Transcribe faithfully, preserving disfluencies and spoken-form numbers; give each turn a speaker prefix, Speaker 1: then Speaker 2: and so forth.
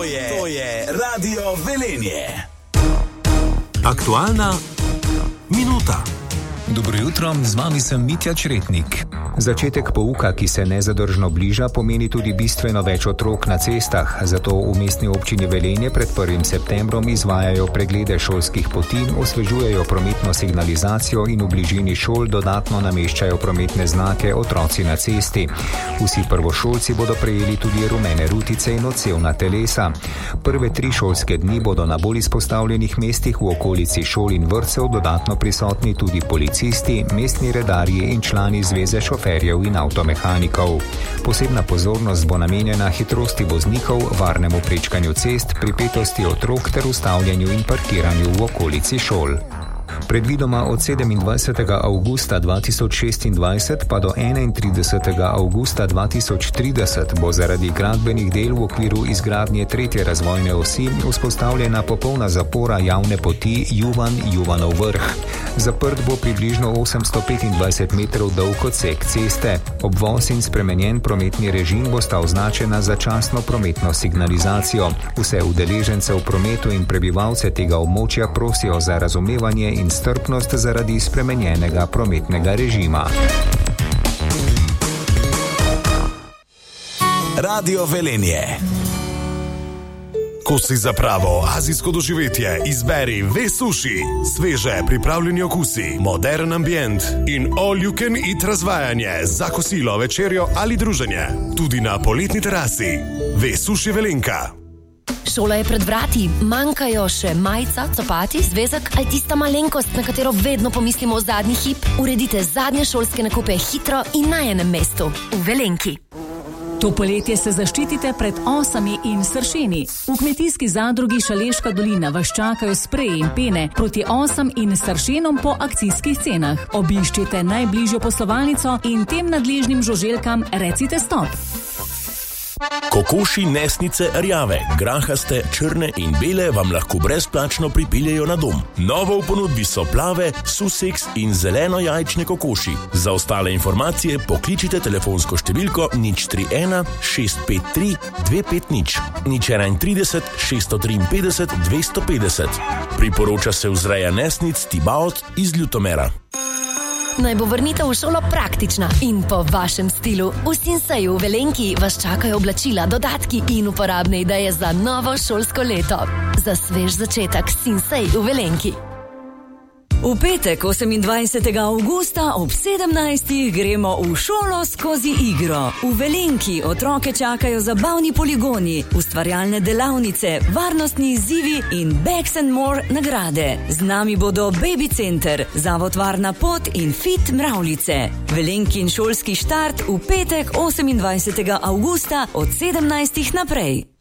Speaker 1: je, to je Radio Velenje.
Speaker 2: Aktualna minuta.
Speaker 3: Dobro jutro, z vami sem Mitja Čretnik. Začetek pouka, ki se nezadržno bliža, pomeni tudi bistveno več otrok na cestah, zato v mestni občini Velenje pred prvim septembrom izvajajo preglede šolskih poti, osvežujejo prometno signalizacijo in v bližini šol dodatno nameščajo prometne znake Otroci na cesti. Vsi prvošolci bodo prejeli tudi rumene rutice in odsevna telesa. Prve tri šolske dni bodo na bolj izpostavljenih mestih v okolici šol in vrtcev dodatno prisotni tudi policisti, mestni redarji in člani Zveze šoferjev in avtomehanikov. Posebna pozornost bo namenjena hitrosti voznikov, varnemu prečkanju cest, pripetosti otrok ter ustavljanju in parkiranju v okolici šol. Predvidoma od sedemindvajsetega avgusta dva tisoč šestindvajset pa do enaintridesetega avgusta dva tisoč trideset bo zaradi gradbenih del v okviru izgradnje tretje razvojne osi vzpostavljena popolna zapora javne poti Juvan-Juvanov vrh. Zaprt bo približno osemsto petindvajset metrov dolg odsek ceste. Obvoz in spremenjen prometni režim bosta označena za začasno prometno signalizacijo. Vse udeležence v prometu in prebivalce tega območja prosijo za razumevanje in strpnost zaradi spremenjenega prometnega režima.
Speaker 1: Radio Velenje.
Speaker 2: Ko si za pravo azijsko doživetje, izberi Ve Sushi. Sveže pripravljeni okusi, modern ambient in all you can eat razvajanje za kosilo, večerjo ali druženje. Tudi na poletni terasi. Ve Sushi Velenka.
Speaker 4: Šola je pred vrati, manjkajo še majica, copati, zvezek ali tista malenkost, na katero vedno pomislimo v zadnji hip. Uredite zadnje šolske nakupe hitro in na enem mestu, v Velenki.
Speaker 5: To poletje se zaščitite pred osami in sršeni. V kmetijski zadrugi Šaleška dolina vas čakajo spreji in pene proti osam in sršenom po akcijskih cenah. Obiščite najbližjo poslovalnico in tem nadležnim žuželkam recite stop.
Speaker 6: Kokoši nesnice rjave, grahaste, črne in bele vam lahko brezplačno pripeljejo na dom. Novo v ponudbi so plave, suseks in zeleno jajčne kokoši. Za ostale informacije pokličite telefonsko številko nič tri ena šest pet tri dve pet nič, nič enaintrideset šeststo triinpetdeset dvesto petdeset. Priporoča se vzreja nesnic Tibaot iz Ljutomera.
Speaker 4: Naj bo vrnitev v šolo praktična in po vašem stilu. V Sinseju v Velenki vas čakajo oblačila, dodatki in uporabne ideje za novo šolsko leto. Za svež začetek Sinsej v Velenki.
Speaker 7: V petek, osemindvajsetega avgusta ob sedemnajstih gremo v šolo skozi igro. V Velenki otroke čakajo zabavni poligoni, ustvarjalne delavnice, varnostni izzivi in Bags and More nagrade. Z nami bodo Baby Center, Zavod Varna pot in Fit Mravljice. Velenkin šolski štart v petek, osemindvajsetega avgusta od sedemnajstih naprej.